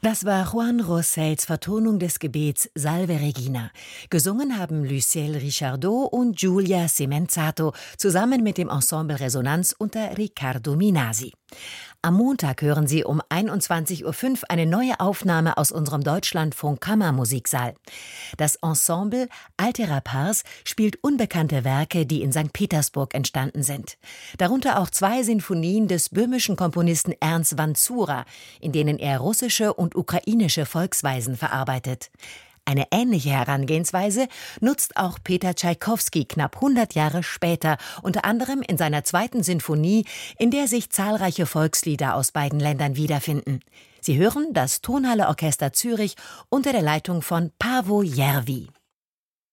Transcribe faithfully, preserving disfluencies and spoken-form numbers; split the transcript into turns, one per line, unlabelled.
Das war Juan Rossells Vertonung des Gebets Salve Regina. Gesungen haben Luciel Richardot und Giulia Semenzato zusammen mit dem Ensemble Resonanz unter Riccardo Minasi. Am Montag hören Sie um einundzwanzig Uhr fünf eine neue Aufnahme aus unserem Deutschlandfunk Kammermusiksaal. Das Ensemble Altera Pars spielt unbekannte Werke, die in Sankt Petersburg entstanden sind. Darunter auch zwei Sinfonien des böhmischen Komponisten Ernst Vanzura, in denen er russische und ukrainische Volksweisen verarbeitet. Eine ähnliche Herangehensweise nutzt auch Peter Tschaikowski knapp hundert Jahre später, unter anderem in seiner zweiten Sinfonie, in der sich zahlreiche Volkslieder aus beiden Ländern wiederfinden. Sie hören das Tonhalle Orchester Zürich unter der Leitung von Paavo Järvi.